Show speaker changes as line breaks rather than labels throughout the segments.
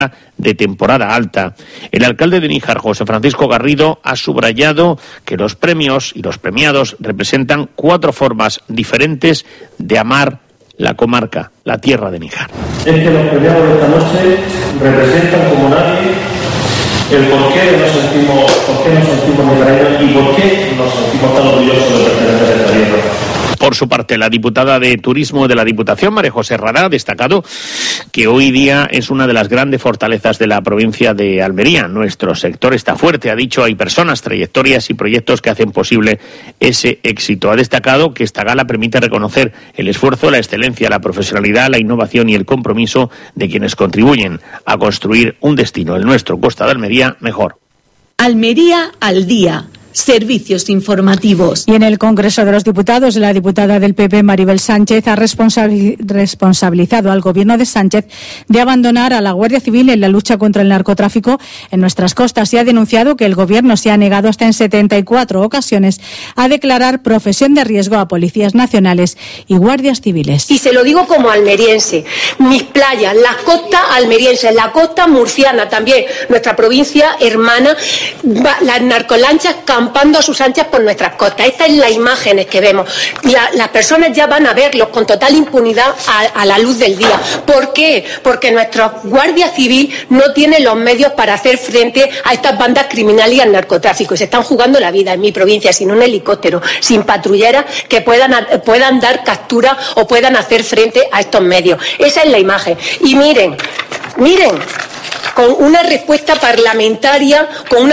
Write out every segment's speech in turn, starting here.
de temporada alta. El alcalde de Níjar, José Francisco Garrido, ha subrayado que los premios y los premiados representan 4 formas diferentes de amar la comarca, la tierra de Níjar.
Es que los premiados de esta noche representan como nadie el por qué nos sentimos nicaragüenses y por qué nos sentimos tan orgullosos de pertenecer a esta tierra.
Por su parte, la diputada de Turismo de la Diputación, María José Rara, ha destacado que hoy día es una de las grandes fortalezas de la provincia de Almería. Nuestro sector está fuerte, ha dicho, hay personas, trayectorias y proyectos que hacen posible ese éxito. Ha destacado que esta gala permite reconocer el esfuerzo, la excelencia, la profesionalidad, la innovación y el compromiso de quienes contribuyen a construir un destino, el nuestro, Costa de Almería, mejor.
Almería al día. Servicios informativos.
Y en el Congreso de los Diputados, la diputada del PP, Maribel Sánchez, ha responsabilizado al Gobierno de Sánchez de abandonar a la Guardia Civil en la lucha contra el narcotráfico en nuestras costas y ha denunciado que el Gobierno se ha negado hasta en 74 ocasiones a declarar profesión de riesgo a policías nacionales y guardias civiles.
Y se lo digo como almeriense, mis playas, las costas almerienses, la costa murciana también, nuestra provincia hermana, las narcolanchas campando a sus anchas por nuestras costas. Estas son las imágenes que vemos. Las personas ya van a verlos con total impunidad a la luz del día. ¿Por qué? Porque nuestra Guardia Civil no tiene los medios para hacer frente a estas bandas criminales y al narcotráfico. Se están jugando la vida en mi provincia sin un helicóptero, sin patrulleras que puedan dar captura o puedan hacer frente a estos medios. Esa es la imagen. Y miren, con una respuesta parlamentaria,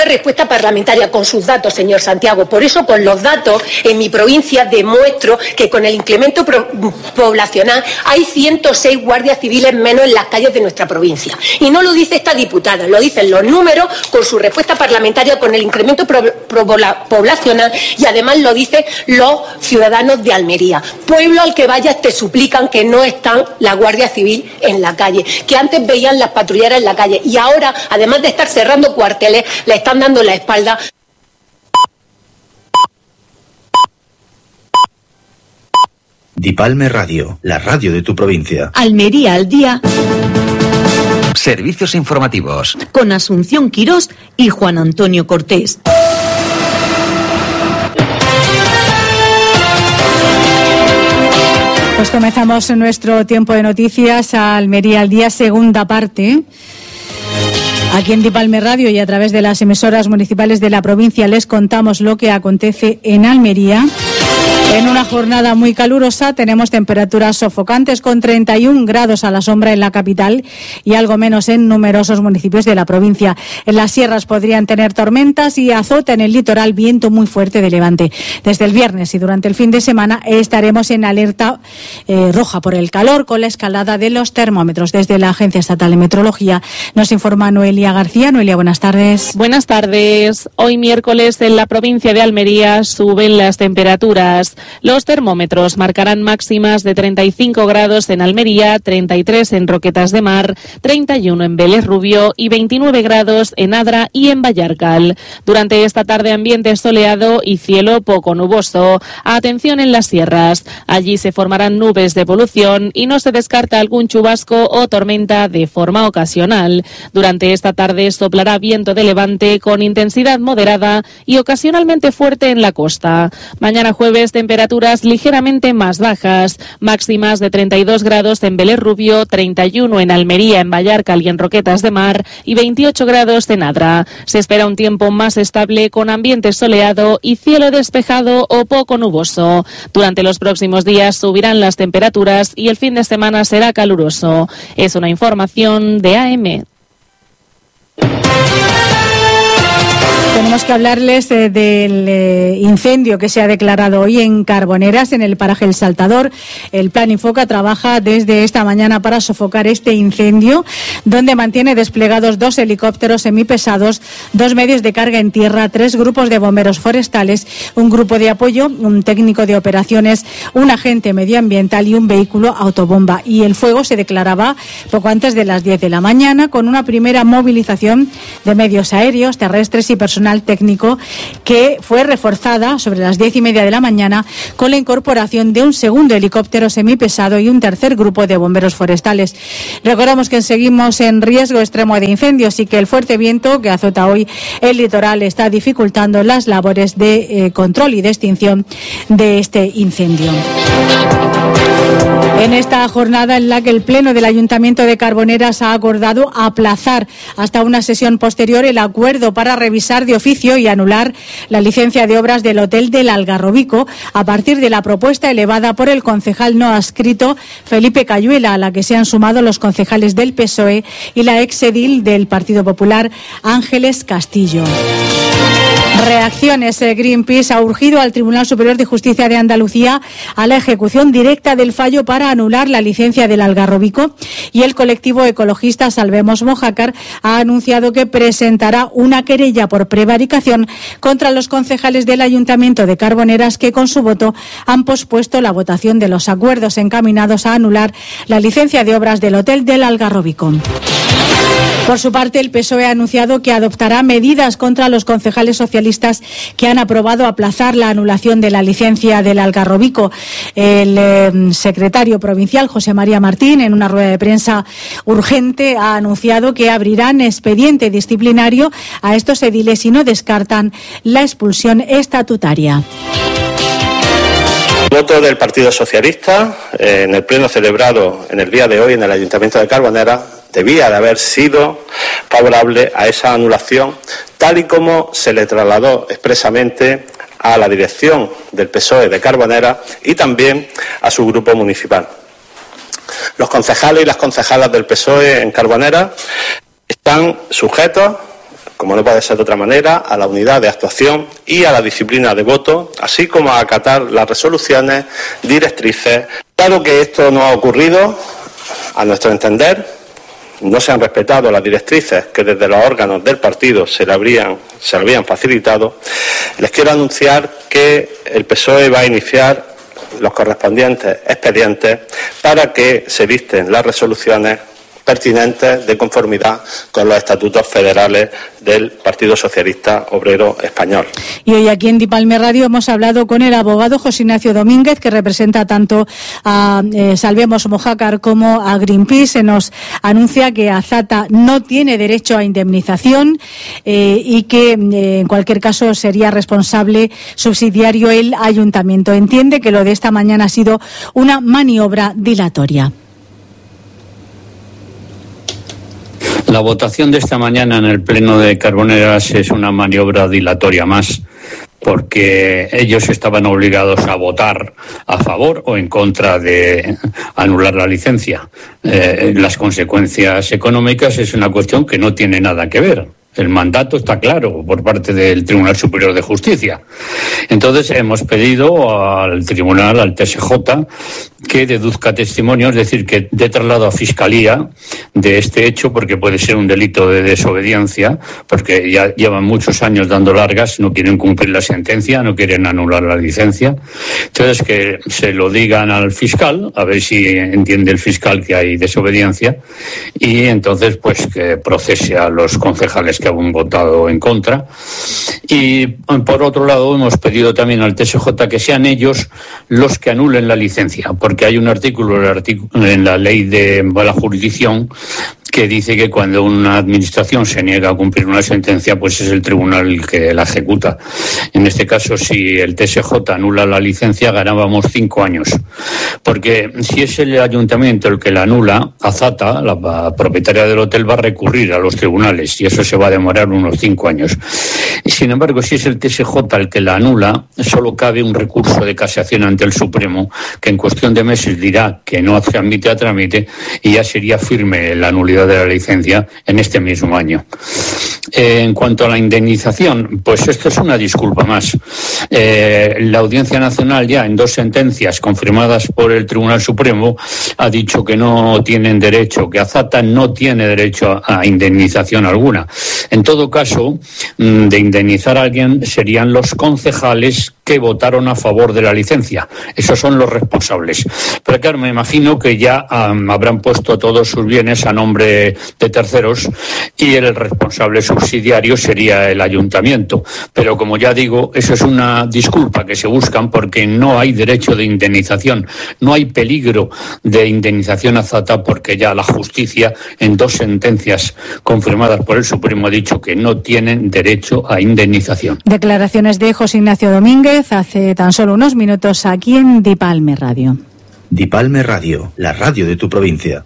con sus datos, señor Santiago. Por eso, con los datos, en mi provincia demuestro que con el incremento poblacional hay 106 guardias civiles menos en las calles de nuestra provincia. Y no lo dice esta diputada, lo dicen los números con su respuesta parlamentaria, con el incremento poblacional, y además lo dicen los ciudadanos de Almería. Pueblo al que vayas te suplican que no están la Guardia Civil en la calle, que antes veían las patrulleras en la calle. Y ahora, además de estar cerrando cuarteles, le están dando la espalda.
Dipalme Radio, la radio de tu provincia.
Almería al día.
Servicios informativos.
Con Asunción Quirós y Juan Antonio Cortés.
Pues comenzamos nuestro tiempo de noticias a Almería al día, segunda parte. Aquí en Dipalme Radio y a través de las emisoras municipales de la provincia les contamos lo que acontece en Almería. En una jornada muy calurosa tenemos temperaturas sofocantes con 31 grados a la sombra en la capital y algo menos en numerosos municipios de la provincia. En las sierras podrían tener tormentas y azota en el litoral viento muy fuerte de levante. Desde el viernes y durante el fin de semana estaremos en alerta roja por el calor con la escalada de los termómetros. Desde la Agencia Estatal de Meteorología nos informa Noelia García. Noelia, buenas tardes.
Buenas tardes. Hoy miércoles en la provincia de Almería suben las temperaturas. Los termómetros marcarán máximas de 35 grados en Almería, 33 en Roquetas de Mar, 31 en Vélez Rubio y 29 grados en Adra y en Vallarcal. Durante esta tarde ambiente soleado y cielo poco nuboso. Atención en las sierras. Allí se formarán nubes de evolución y no se descarta algún chubasco o tormenta de forma ocasional. Durante esta tarde soplará viento de levante con intensidad moderada y ocasionalmente fuerte en la costa. Mañana jueves temperaturas ligeramente más bajas, máximas de 32 grados en Vélez Rubio, 31 en Almería, en Vallarcal y en Roquetas de Mar y 28 grados en Adra. Se espera un tiempo más estable con ambiente soleado y cielo despejado o poco nuboso. Durante los próximos días subirán las temperaturas y el fin de semana será caluroso. Es una información de AM.
Tenemos que hablarles del incendio que se ha declarado hoy en Carboneras, en el paraje El Saltador. El Plan Infoca trabaja desde esta mañana para sofocar este incendio, donde mantiene desplegados 2 helicópteros semipesados, 2 medios de carga en tierra, 3 grupos de bomberos forestales, un grupo de apoyo, un técnico de operaciones, un agente medioambiental y un vehículo autobomba. Y el fuego se declaraba poco antes de las 10 de la mañana, con una primera movilización de medios aéreos, terrestres y personal personal técnico que fue reforzada sobre las 10:30 de la mañana con la incorporación de un segundo helicóptero semipesado y un tercer grupo de bomberos forestales. Recordamos que seguimos en riesgo extremo de incendios y que el fuerte viento que azota hoy el litoral está dificultando las labores de control y de extinción de este incendio. En esta jornada en la que el Pleno del Ayuntamiento de Carboneras ha acordado aplazar hasta una sesión posterior el acuerdo para revisar de oficio y anular la licencia de obras del Hotel del Algarrobico a partir de la propuesta elevada por el concejal no adscrito Felipe Cayuela, a la que se han sumado los concejales del PSOE y la exedil del Partido Popular Ángeles Castillo. Reacciones. Greenpeace ha urgido al Tribunal Superior de Justicia de Andalucía a la ejecución directa del fallo para anular la licencia del Algarrobico, y el colectivo ecologista Salvemos Mojácar ha anunciado que presentará una querella por prevaricación contra los concejales del Ayuntamiento de Carboneras que con su voto han pospuesto la votación de los acuerdos encaminados a anular la licencia de obras del Hotel del Algarrobico. Por su parte, el PSOE ha anunciado que adoptará medidas contra los concejales socialistas que han aprobado aplazar la anulación de la licencia del Algarrobico. El secretario provincial, José María Martín, en una rueda de prensa urgente, ha anunciado que abrirán expediente disciplinario a estos ediles y no descartan la expulsión estatutaria.
Voto del Partido Socialista en el pleno celebrado en el día de hoy en el Ayuntamiento de Carboneras debía de haber sido favorable a esa anulación, tal y como se le trasladó expresamente a la dirección del PSOE de Carboneras y también a su grupo municipal. Los concejales y las concejalas del PSOE en Carboneras están sujetos, como no puede ser de otra manera, a la unidad de actuación y a la disciplina de voto, así como a acatar las resoluciones, directrices. Claro que esto no ha ocurrido, a nuestro entender. No se han respetado las directrices que desde los órganos del partido se le habían facilitado. Les quiero anunciar que el PSOE va a iniciar los correspondientes expedientes para que se dicten las resoluciones pertinentes de conformidad con los estatutos federales del Partido Socialista Obrero Español.
Y hoy aquí en Dipalme Radio hemos hablado con el abogado José Ignacio Domínguez, que representa tanto a Salvemos Mojácar como a Greenpeace. Se nos anuncia que Azata no tiene derecho a indemnización y que en cualquier caso sería responsable subsidiario el ayuntamiento. Entiende que lo de esta mañana ha sido una maniobra dilatoria.
La votación de esta mañana en el Pleno de Carboneras es una maniobra dilatoria más, porque ellos estaban obligados a votar a favor o en contra de anular la licencia. Las consecuencias económicas es una cuestión que no tiene nada que ver. El mandato está claro por parte del Tribunal Superior de Justicia. Entonces hemos pedido al Tribunal, al TSJ, que deduzca testimonio, es decir, que dé traslado a Fiscalía de este hecho, porque puede ser un delito de desobediencia, porque ya llevan muchos años dando largas, no quieren cumplir la sentencia, no quieren anular la licencia. Entonces que se lo digan al fiscal, a ver si entiende el fiscal que hay desobediencia, y entonces pues que procese a los concejales que han votado en contra. Y por otro lado hemos pedido también al TSJ que sean ellos los que anulen la licencia, porque hay un artículo en la ley de la jurisdicción que dice que cuando una administración se niega a cumplir una sentencia, pues es el tribunal el que la ejecuta. En este caso, si el TSJ anula la licencia, ganábamos 5 años. Porque si es el ayuntamiento el que la anula, Azata, la propietaria del hotel, va a recurrir a los tribunales y eso se va a demorar unos 5 años. Sin embargo, si es el TSJ el que la anula, solo cabe un recurso de casación ante el Supremo, que en cuestión de meses dirá que no se admite a trámite y ya sería firme la nulidad de la licencia en este mismo año. En cuanto a la indemnización, pues esto es una disculpa más. La Audiencia Nacional ya en 2 sentencias confirmadas por el Tribunal Supremo ha dicho que no tienen derecho, que Azata no tiene derecho a indemnización alguna. En todo caso, de indemnizar a alguien serían los concejales que votaron a favor de la licencia. Esos son los responsables. Pero claro, me imagino que ya habrán puesto todos sus bienes a nombre de terceros y el responsable subsidiario sería el ayuntamiento. Pero como ya digo, eso es una disculpa que se buscan porque no hay derecho de indemnización, no hay peligro de indemnización a Zata porque ya la justicia en 2 sentencias confirmadas por el Supremo ha dicho que no tienen derecho a indemnización.
Declaraciones de José Ignacio Domínguez hace tan solo unos minutos aquí en Dipalme Radio.
Dipalme Radio, la radio de tu provincia.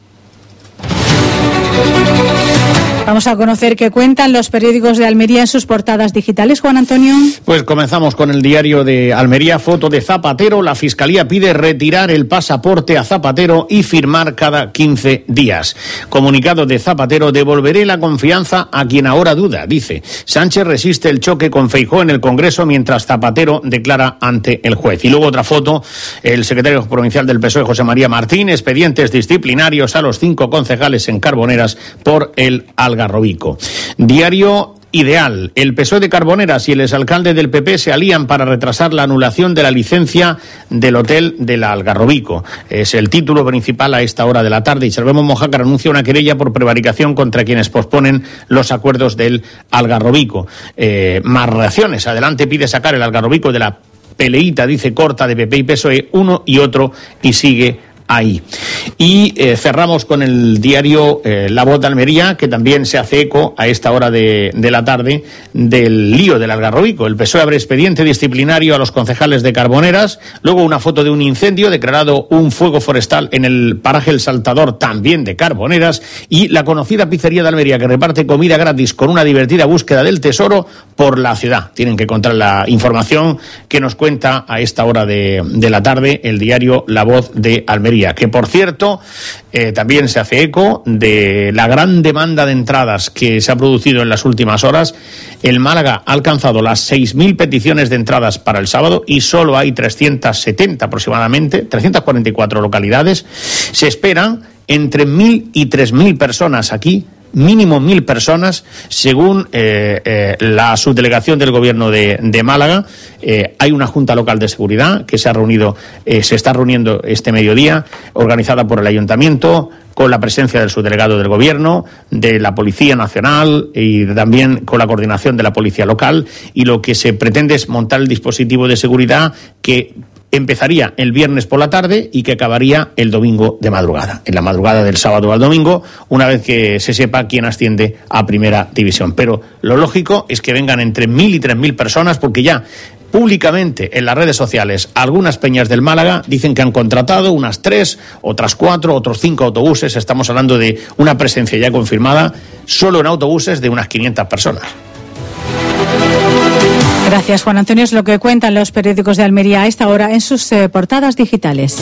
Vamos a conocer qué cuentan los periódicos de Almería en sus portadas digitales, Juan Antonio.
Pues comenzamos con el diario de Almería, foto de Zapatero. La Fiscalía pide retirar el pasaporte a Zapatero y firmar cada 15 días. Comunicado de Zapatero, devolveré la confianza a quien ahora duda, dice. Sánchez resiste el choque con Feijóo en el Congreso mientras Zapatero declara ante el juez. Y luego otra foto, el secretario provincial del PSOE, José María Martín, expedientes disciplinarios a los 5 concejales en Carboneras por el Algarrobico. Diario Ideal. El PSOE de Carboneras y el exalcalde del PP se alían para retrasar la anulación de la licencia del hotel del Algarrobico. Es el título principal a esta hora de la tarde. Y Salvemos Mojácar anuncia una querella por prevaricación contra quienes posponen los acuerdos del Algarrobico. Más reacciones. Adelante pide sacar el Algarrobico de la peleíta, dice, corta de PP y PSOE, uno y otro, y sigue ahí. Y cerramos con el diario La Voz de Almería, que también se hace eco a esta hora de la tarde del lío del Algarrobico. El PSOE abre expediente disciplinario a los concejales de Carboneras, luego una foto de un incendio, declarado un fuego forestal en el paraje El Saltador, también de Carboneras, y la conocida pizzería de Almería, que reparte comida gratis con una divertida búsqueda del tesoro por la ciudad. Tienen que encontrar la información que nos cuenta a esta hora de la tarde el diario La Voz de Almería, que por cierto también se hace eco de la gran demanda de entradas que se ha producido en las últimas horas. El Málaga ha alcanzado las 6.000 peticiones de entradas para el sábado y solo hay 370 aproximadamente, 344 localidades. Se esperan entre 1.000 y 3.000 personas aquí, mínimo 1.000 personas, según la subdelegación del gobierno de Málaga. Hay una junta local de seguridad que se está reuniendo este mediodía, organizada por el ayuntamiento, con la presencia del subdelegado del gobierno, de la Policía Nacional y también con la coordinación de la policía local, y lo que se pretende es montar el dispositivo de seguridad que empezaría el viernes por la tarde y que acabaría el domingo de madrugada, en la madrugada del sábado al domingo, una vez que se sepa quién asciende a Primera División. Pero lo lógico es que vengan entre 1.000 y 3.000 personas, porque ya públicamente en las redes sociales algunas peñas del Málaga dicen que han contratado unas 3, otras 4, otros 5 autobuses. Estamos hablando de una presencia ya confirmada solo en autobuses de unas 500 personas.
Gracias, Juan Antonio. Es lo que cuentan los periódicos de Almería a esta hora en sus portadas digitales.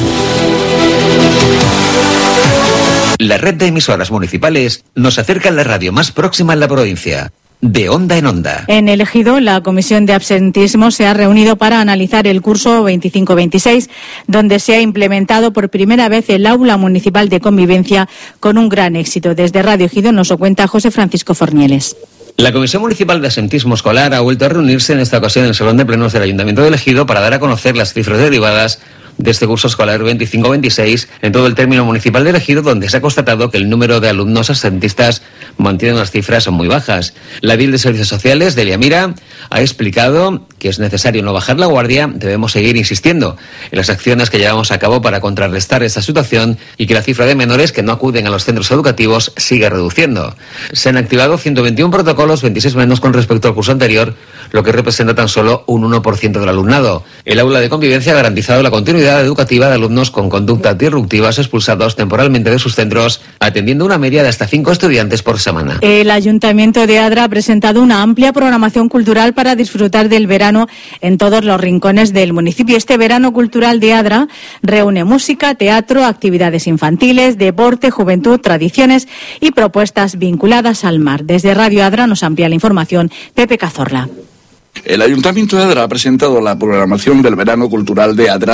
La red de emisoras municipales nos acerca a la radio más próxima en la provincia. De onda en onda.
En El Ejido, la Comisión de Absentismo se ha reunido para analizar el curso 25-26, donde se ha implementado por primera vez el aula municipal de convivencia con un gran éxito. Desde Radio Ejido nos lo cuenta José Francisco Fornieles.
La Comisión Municipal de Absentismo Escolar ha vuelto a reunirse en esta ocasión en el Salón de Plenos del Ayuntamiento de El Ejido para dar a conocer las cifras derivadas de este curso escolar 25-26 en todo el término municipal de El Ejido, donde se ha constatado que el número de alumnos absentistas mantiene las cifras muy bajas. La edil de Servicios Sociales, Delia Mira, ha explicado que es necesario no bajar la guardia, debemos seguir insistiendo en las acciones que llevamos a cabo para contrarrestar esta situación y que la cifra de menores que no acuden a los centros educativos siga reduciendo. Se han activado 121 protocolos, 26 menos con respecto al curso anterior, lo que representa tan solo un 1% del alumnado. El aula de convivencia ha garantizado la continuidad educativa de alumnos con conductas disruptivas expulsados temporalmente de sus centros, atendiendo una media de hasta 5 estudiantes por semana.
El Ayuntamiento de Adra ha presentado una amplia programación cultural para disfrutar del verano en todos los rincones del municipio. Este verano cultural de Adra reúne música, teatro, actividades infantiles, deporte, juventud, tradiciones y propuestas vinculadas al mar. Desde Radio Adra nos amplía la información Pepe Cazorla.
El Ayuntamiento de Adra ha presentado la programación del Verano Cultural de Adra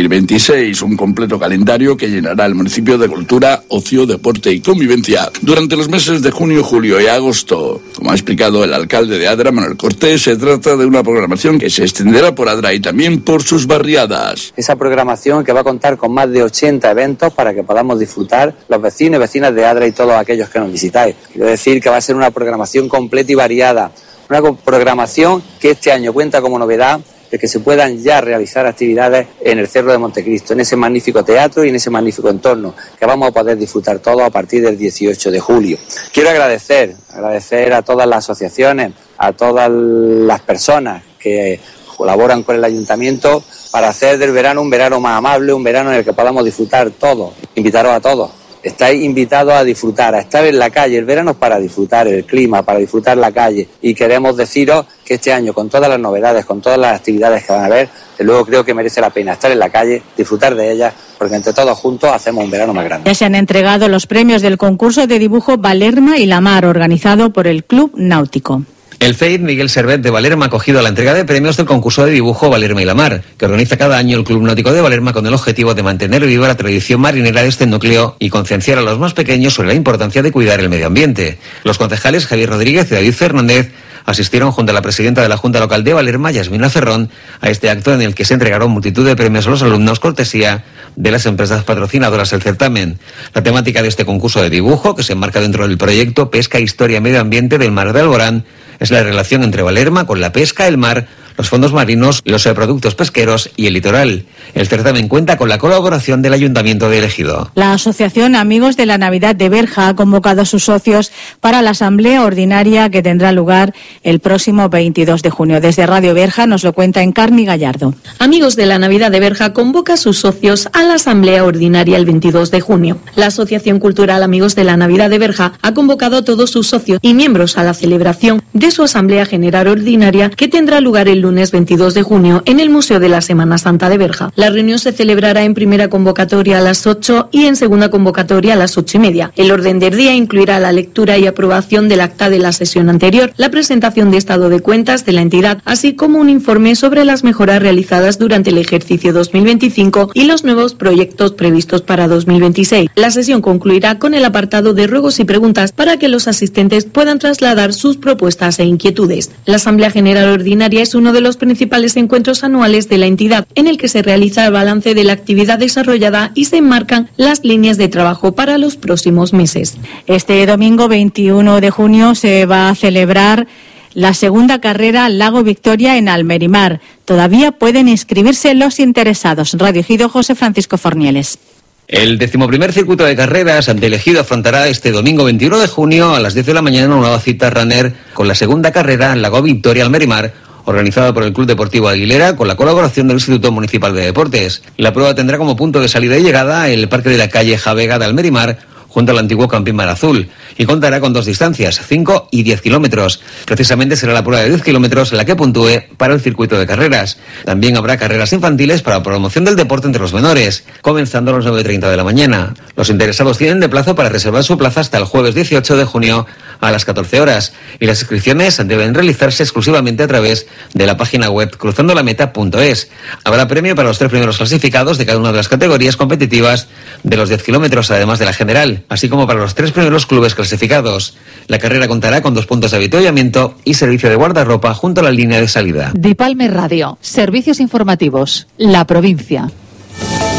2026, un completo calendario que llenará el municipio de cultura, ocio, deporte y convivencia durante los meses de junio, julio y agosto. Como ha explicado el alcalde de Adra, Manuel Cortés, se trata de una programación que se extenderá por Adra y también por sus barriadas.
Esa programación que va a contar con más de 80 eventos para que podamos disfrutar los vecinos y vecinas de Adra y todos aquellos que nos visitáis. Quiero decir que va a ser una programación completa y variada. Una programación que este año cuenta como novedad de que se puedan ya realizar actividades en el Cerro de Montecristo, en ese magnífico teatro y en ese magnífico entorno que vamos a poder disfrutar todos a partir del 18 de julio. Quiero agradecer a todas las asociaciones, a todas las personas que colaboran con el Ayuntamiento para hacer del verano un verano más amable, un verano en el que podamos disfrutar todos. Invitaros a todos. Estáis invitados a disfrutar, a estar en la calle. El verano es para disfrutar el clima, para disfrutar la calle. Y queremos deciros que este año, con todas las novedades, con todas las actividades que van a haber, de luego creo que merece la pena estar en la calle, disfrutar de ellas, porque entre todos juntos hacemos un verano más grande.
Ya se han entregado los premios del concurso de dibujo Valerma y la Mar, organizado por el Club Náutico.
El FEID Miguel Servet de Valerma ha acogido la entrega de premios del concurso de dibujo Valerma y la Mar, que organiza cada año el Club Náutico de Valerma con el objetivo de mantener viva la tradición marinera de este núcleo y concienciar a los más pequeños sobre la importancia de cuidar el medio ambiente. Los concejales Javier Rodríguez y David Fernández asistieron junto a la presidenta de la Junta Local de Valerma, Yasmina Ferrón, a este acto en el que se entregaron multitud de premios a los alumnos cortesía de las empresas patrocinadoras del certamen. La temática de este concurso de dibujo, que se enmarca dentro del proyecto Pesca, Historia y Medio Ambiente del Mar de Alborán, es la relación entre Valerma con la pesca, el mar, los fondos marinos, los productos pesqueros y el litoral. El certamen cuenta con la colaboración del Ayuntamiento de Ejido.
La Asociación Amigos de la Navidad de Berja ha convocado a sus socios para la asamblea ordinaria que tendrá lugar el próximo 22 de junio. Desde Radio Berja nos lo cuenta Encarni Gallardo.
Amigos de la Navidad de Berja convoca a sus socios a la asamblea ordinaria el 22 de junio. La Asociación Cultural Amigos de la Navidad de Berja ha convocado a todos sus socios y miembros a la celebración de su asamblea general ordinaria que tendrá lugar el lunes 22 de junio en el Museo de la Semana Santa de Berja. La reunión se celebrará en primera convocatoria a las 8 y en segunda convocatoria a las 8:30. El orden del día incluirá la lectura y aprobación del acta de la sesión anterior, la presentación de estado de cuentas de la entidad, así como un informe sobre las mejoras realizadas durante el ejercicio 2025 y los nuevos proyectos previstos para 2026. La sesión concluirá con el apartado de ruegos y preguntas para que los asistentes puedan trasladar sus propuestas e inquietudes. La Asamblea General Ordinaria es uno de los principales encuentros anuales de la entidad, en el que se realiza el balance de la actividad desarrollada y se enmarcan las líneas de trabajo para los próximos meses.
Este domingo 21 de junio se va a celebrar la segunda carrera Lago Victoria en Almerimar. Todavía pueden inscribirse los interesados. Radio Ejido, José Francisco Fornieles.
El 11º circuito de carreras ante el Ejido afrontará este domingo 21 de junio a las 10 de la mañana una nueva cita runner con la segunda carrera Lago Victoria Almerimar, organizada por el Club Deportivo Aguilera con la colaboración del Instituto Municipal de Deportes. La prueba tendrá como punto de salida y llegada el Parque de la Calle Javega de Almerimar, junto al antiguo Campín Mar Azul, y contará con dos distancias, 5 y 10 kilómetros. Precisamente será la prueba de 10 kilómetros la que puntúe para el circuito de carreras. También habrá carreras infantiles para promoción del deporte entre los menores, comenzando a las 9:30 de la mañana. Los interesados tienen de plazo para reservar su plaza hasta el jueves 18 de junio a las 14 horas, y las inscripciones deben realizarse exclusivamente a través de la página web cruzandolameta.es. Habrá premio para los 3 primeros clasificados de cada una de las categorías competitivas de los 10 kilómetros, además de la general, así como para los 3 primeros clubes clasificados. La carrera contará con 2 puntos de avituallamiento y servicio de guardarropa junto a la línea de salida.
Dipalme Radio, servicios informativos, la provincia.